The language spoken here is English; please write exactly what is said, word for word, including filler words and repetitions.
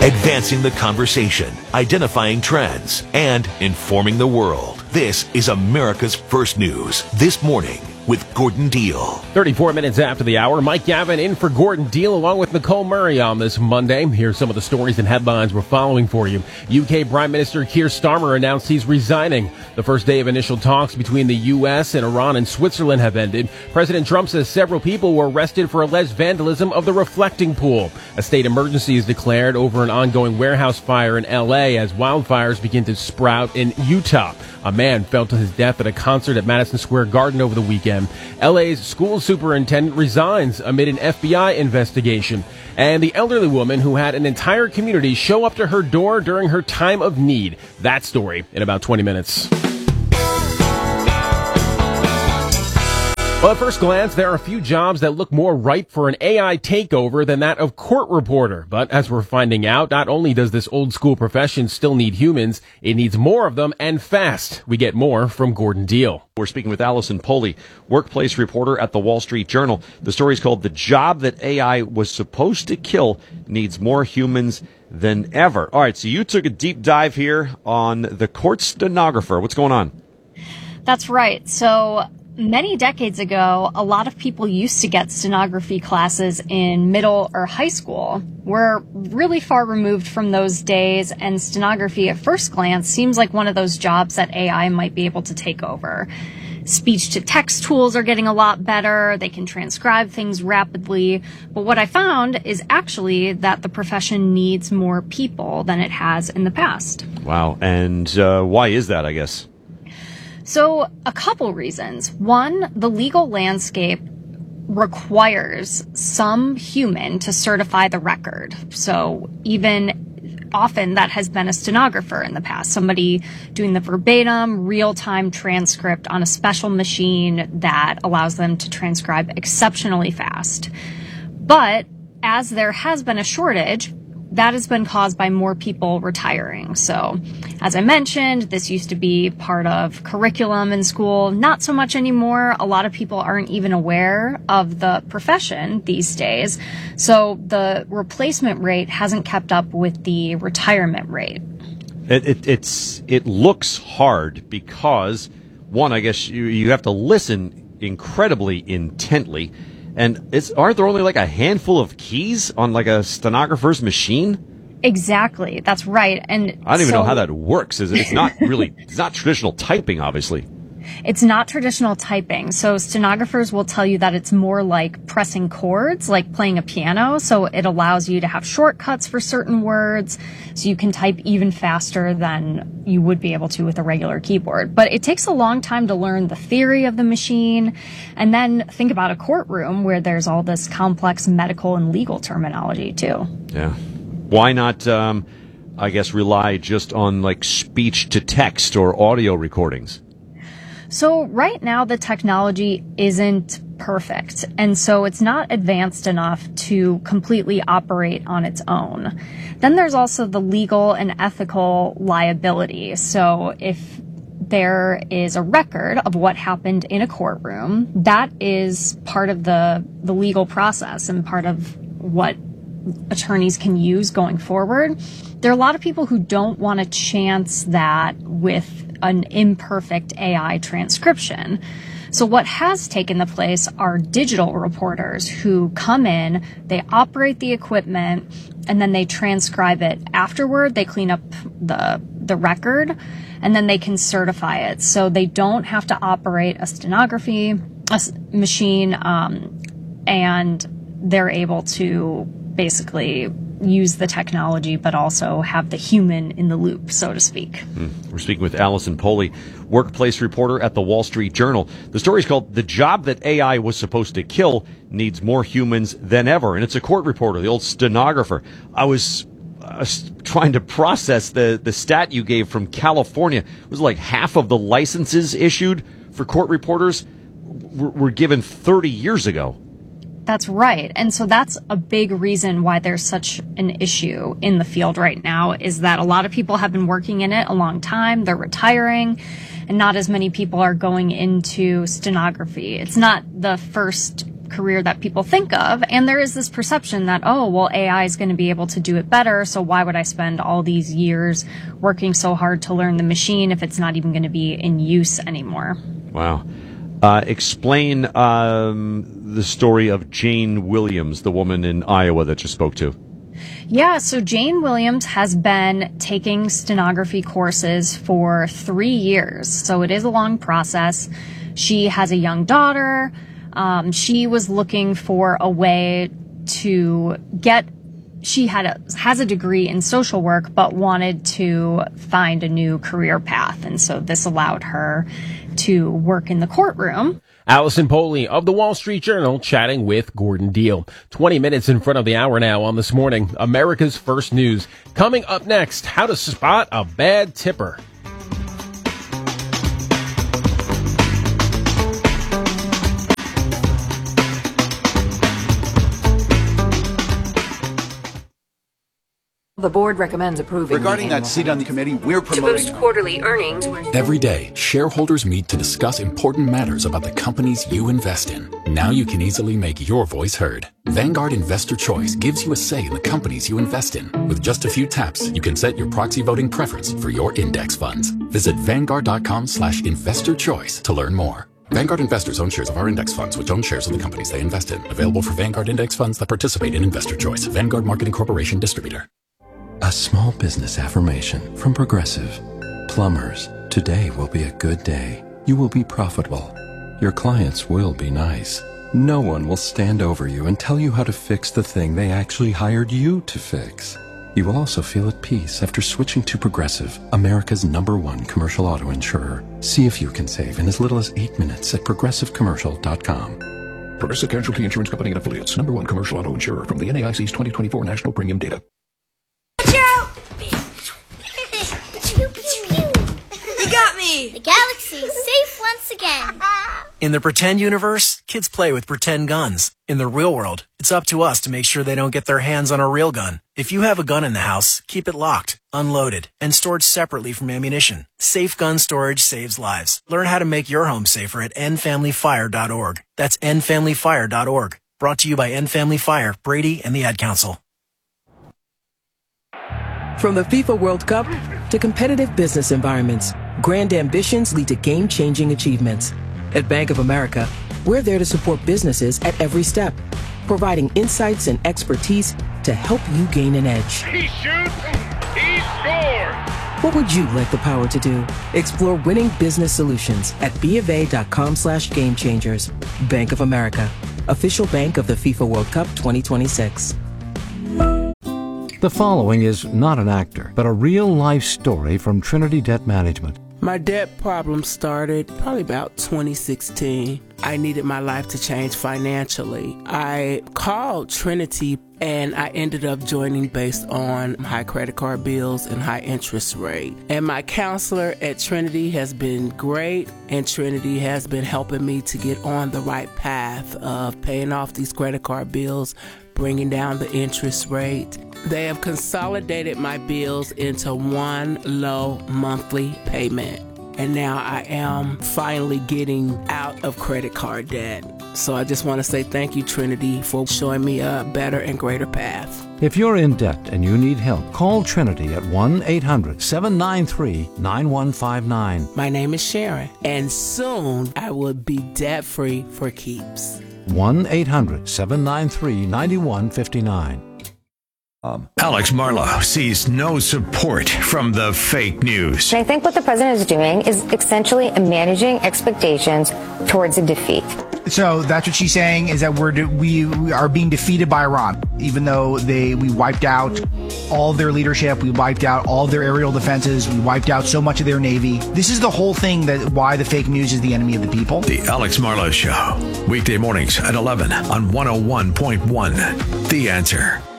Advancing the conversation, identifying trends, and informing the world. This is America's First News This Morning with Gordon Deal. thirty-four minutes after the hour, Mike Gavin in for Gordon Deal along with Nicole Murray on this Monday. Here's some of the stories and headlines we're following for you. U K Prime Minister Keir Starmer announced he's resigning. The first day of initial talks between the U S and Iran and Switzerland have ended. President Trump says several people were arrested for alleged vandalism of the reflecting pool. A state emergency is declared over an ongoing warehouse fire in L A as wildfires begin to sprout in Utah. A man fell to his death at a concert at Madison Square Garden over the weekend. L A's school superintendent resigns amid an F B I investigation. And the elderly woman who had an entire community show up to her door during her time of need. That story in about twenty minutes. Well, at first glance, there are a few jobs that look more ripe for an A I takeover than that of court reporter. But as we're finding out, not only does this old school profession still need humans, it needs more of them and fast. We get more from Gordon Deal. We're speaking with Allison Poley, workplace reporter at the Wall Street Journal. The story is called "The Job That A I Was Supposed to Kill Needs More Humans Than Ever." All right, so you took a deep dive here on the court stenographer. What's going on? That's right. So many decades ago, a lot of people used to get stenography classes in middle or high school. We're really far removed from those days, and stenography at first glance seems like one of those jobs that A I might be able to take over. Speech-to-text tools are getting a lot better. They can transcribe things rapidly. But what I found is actually that the profession needs more people than it has in the past. Wow. And uh, why is that, I guess? So a couple reasons. One, the legal landscape requires some human to certify the record. So even often that has been a stenographer in the past, somebody doing the verbatim, real-time transcript on a special machine that allows them to transcribe exceptionally fast. But as there has been a shortage, that has been caused by more people retiring. So, as I mentioned, this used to be part of curriculum in school. Not so much anymore. A lot of people aren't even aware of the profession these days. So the replacement rate hasn't kept up with the retirement rate. It, it, it's it looks hard because, one, I guess you, you have to listen incredibly intently. And it's, aren't there only like a handful of keys on like a stenographer's machine? Exactly. That's right. And I don't even so, know how that works. It's not really, it's not traditional typing, obviously. It's not traditional typing. So stenographers will tell you that it's more like pressing chords, like playing a piano. So it allows you to have shortcuts for certain words. So you can type even faster than you would be able to with a regular keyboard. But it takes a long time to learn the theory of the machine. And then think about a courtroom where there's all this complex medical and legal terminology too. Yeah. Why not, um, I guess, rely just on like speech to text or audio recordings? So right now, the technology isn't perfect, and so it's not advanced enough to completely operate on its own. Then there's also the legal and ethical liability. So if there is a record of what happened in a courtroom, that is part of the, the legal process and part of what attorneys can use going forward. There are a lot of people who don't want to chance that with an imperfect A I transcription. So what has taken the place are digital reporters who come in, they operate the equipment, and then they transcribe it afterward. They clean up the the record, and then they can certify it. So they don't have to operate a stenography a s- machine, um, and they're able to basically use the technology, but also have the human in the loop, so to speak. Mm. We're speaking with Allison Poley, workplace reporter at the Wall Street Journal. The story is called "The Job That A I Was Supposed to Kill Needs More Humans Than Ever." And it's a court reporter, the old stenographer. I was, I was trying to process the, the stat you gave from California. It was like half of the licenses issued for court reporters were, were given thirty years ago. That's right. And so that's a big reason why there's such an issue in the field right now, is that a lot of people have been working in it a long time. They're retiring, and not as many people are going into stenography. It's not the first career that people think of. And there is this perception that, oh, well, A I is going to be able to do it better. So why would I spend all these years working so hard to learn the machine if it's not even going to be in use anymore? Wow. Uh, explain um, the story of Jane Williams, the woman in Iowa that you spoke to. Yeah, so Jane Williams has been taking stenography courses for three years. So it is a long process. She has a young daughter. Um, she was looking for a way to get, she had a, has a degree in social work, but wanted to find a new career path. And so this allowed her to work in the courtroom. Allison Poley of the Wall Street Journal chatting with Gordon Deal. twenty minutes in front of the hour now on This Morning, America's First News. Coming up next, how to spot a bad tipper. The board recommends approving. Regarding that seat on the committee, we're promoting. To boost quarterly earnings. Every day, shareholders meet to discuss important matters about the companies you invest in. Now you can easily make your voice heard. Vanguard Investor Choice gives you a say in the companies you invest in. With just a few taps, you can set your proxy voting preference for your index funds. Visit vanguard.com slash investor choice to learn more. Vanguard investors own shares of our index funds, which own shares of the companies they invest in. Available for Vanguard index funds that participate in Investor Choice. Vanguard Marketing Corporation Distributor. A small business affirmation from Progressive. Plumbers, today will be a good day. You will be profitable. Your clients will be nice. No one will stand over you and tell you how to fix the thing they actually hired you to fix. You will also feel at peace after switching to Progressive, America's number one commercial auto insurer. See if you can save in as little as eight minutes at progressive commercial dot com. Progressive Casualty Insurance Company and Affiliates, number one commercial auto insurer from the N A I C's twenty twenty-four National Premium Data. You got me! The galaxy is safe once again. In the pretend universe, kids play with pretend guns. In the real world, it's up to us to make sure they don't get their hands on a real gun. If you have a gun in the house, keep it locked, unloaded, and stored separately from ammunition. Safe gun storage saves lives. Learn how to make your home safer at end family fire dot org. That's end family fire dot org. Brought to you by End Family Fire, Brady, and the Ad Council. From the FIFA World Cup to competitive business environments, grand ambitions lead to game-changing achievements. At Bank of America, we're there to support businesses at every step, providing insights and expertise to help you gain an edge. He shoots, he scores! What would you like the power to do? Explore winning business solutions at BofA.com slash game changers. Bank of America, official bank of the FIFA World Cup twenty twenty-six. The following is not an actor, but a real-life story from Trinity Debt Management. My debt problem started probably about twenty sixteen. I needed my life to change financially. I called Trinity and I ended up joining based on high credit card bills and high interest rate. And my counselor at Trinity has been great, and Trinity has been helping me to get on the right path of paying off these credit card bills, bringing down the interest rate. They have consolidated my bills into one low monthly payment. And now I am finally getting out of credit card debt. So I just want to say thank you, Trinity, for showing me a better and greater path. If you're in debt and you need help, call Trinity at one eight hundred seven nine three nine one five nine. My name is Sharon, and soon I will be debt-free for keeps. one eight hundred seven nine three nine one five nine. Um, Alex Marlow sees no support from the fake news. And I think what the president is doing is essentially managing expectations towards a defeat. So that's what she's saying, is that we're de- we, we are being defeated by Iran, even though they we wiped out all their leadership, we wiped out all their aerial defenses, we wiped out so much of their navy. This is the whole thing, that why the fake news is the enemy of the people. The Alex Marlow Show, weekday mornings at eleven on one oh one point one. The Answer.